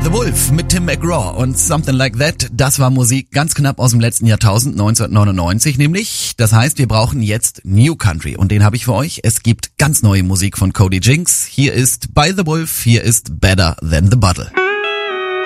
The Wolf mit Tim McGraw und Something Like That, das war Musik ganz knapp aus dem letzten Jahrtausend, 1999 nämlich. Das heißt, wir brauchen jetzt New Country und den habe ich für euch. Es gibt ganz neue Musik von Cody Jinks. Hier ist By The Wolf, hier ist Better Than The Bottle.